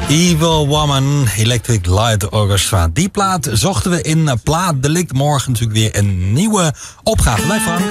Evil Woman, Electric Light Orchestra. Die plaat zochten we in Plaat Delict. Morgen natuurlijk weer een nieuwe opgave. Bij Frank.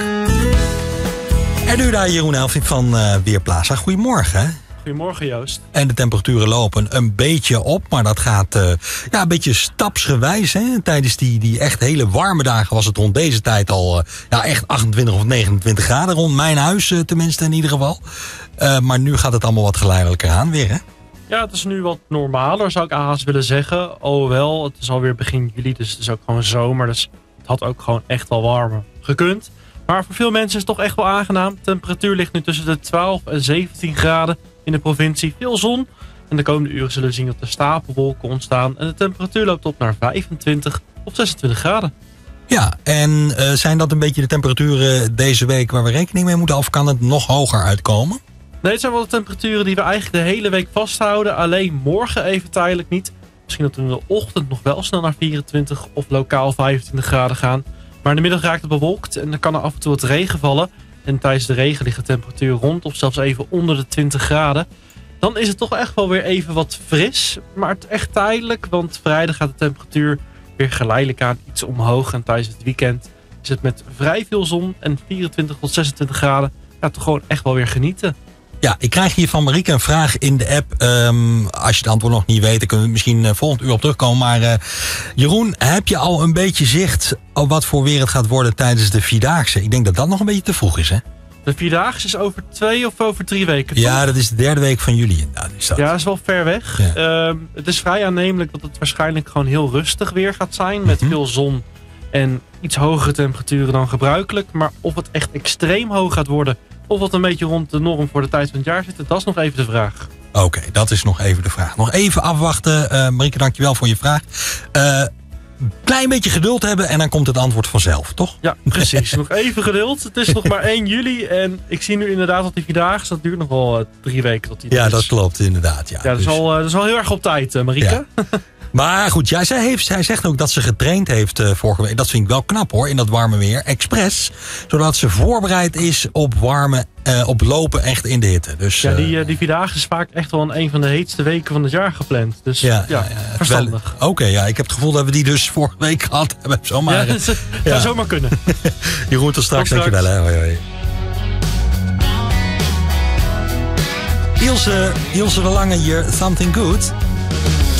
En nu daar Jeroen Elfink van Weerplaza. Goedemorgen. Goedemorgen Joost. En de temperaturen lopen een beetje op, maar dat gaat een beetje stapsgewijs. Hè? Tijdens die echt hele warme dagen was het rond deze tijd al echt 28 of 29 graden. Rond mijn huis tenminste in ieder geval. Maar nu gaat het allemaal wat geleidelijker aan weer, hè? Ja, het is nu wat normaler zou ik haast willen zeggen. Alhoewel, het is alweer begin juli, dus het is ook gewoon zomer. Dus het had ook gewoon echt wel warmer gekund. Maar voor veel mensen is het toch echt wel aangenaam. De temperatuur ligt nu tussen de 12 en 17 graden in de provincie. Veel zon. En de komende uren zullen we zien dat er stapelwolken ontstaan. En de temperatuur loopt op naar 25 of 26 graden. Ja, en zijn dat een beetje de temperaturen deze week waar we rekening mee moeten? Of kan het nog hoger uitkomen? Nee, het zijn wel de temperaturen die we eigenlijk de hele week vasthouden. Alleen morgen even tijdelijk niet. Misschien dat we in de ochtend nog wel snel naar 24 of lokaal 25 graden gaan. Maar in de middag raakt het bewolkt en dan kan er af en toe wat regen vallen. En tijdens de regen ligt de temperatuur rond of zelfs even onder de 20 graden. Dan is het toch echt wel weer even wat fris. Maar het is echt tijdelijk, want vrijdag gaat de temperatuur weer geleidelijk aan iets omhoog. En tijdens het weekend is het met vrij veel zon en 24 tot 26 graden. Ja, toch gewoon echt wel weer genieten. Ja, ik krijg hier van Marieke een vraag in de app. Als je het antwoord nog niet weet, dan kunnen we misschien volgend uur op terugkomen. Maar Jeroen, heb je al een beetje zicht op wat voor weer het gaat worden tijdens de Vierdaagse? Ik denk dat dat nog een beetje te vroeg is, hè? De Vierdaagse is over 2 of over 3 weken, toch? Ja, dat is de derde week van juli inderdaad. Ja, dat is wel ver weg. Ja. Het is vrij aannemelijk dat het waarschijnlijk gewoon heel rustig weer gaat zijn. Met veel zon en iets hogere temperaturen dan gebruikelijk. Maar of het echt extreem hoog gaat worden, of wat een beetje rond de norm voor de tijd van het jaar zit, dat is nog even de vraag. Oké, dat is nog even de vraag. Nog even afwachten. Marieke, dankjewel voor je vraag. Klein beetje geduld hebben en dan komt het antwoord vanzelf, toch? Ja, precies. Nog even geduld. Het is nog maar 1 juli en ik zie nu inderdaad dat die Vierdaagse, dat duurt nog wel 3 weken. Tot die ja, is. Dat klopt inderdaad. Ja, dat is wel heel erg op tijd, Marieke. Ja. Maar goed, ja, zij zegt ook dat ze getraind heeft vorige week. Dat vind ik wel knap hoor, in dat warme weer. Expres, zodat ze voorbereid is op op lopen echt in de hitte. Dus, ja, die Vierdaagse is vaak echt wel een van de heetste weken van het jaar gepland. Dus ja, verstandig. Oké, ja, ik heb het gevoel dat we die dus vorige week gehad hebben. Zomaar, ja, zou zomaar kunnen. Jeroen, tot straks. Dankjewel. Hè. Hoi, hoi. Ilse de Lange hier, Something Good.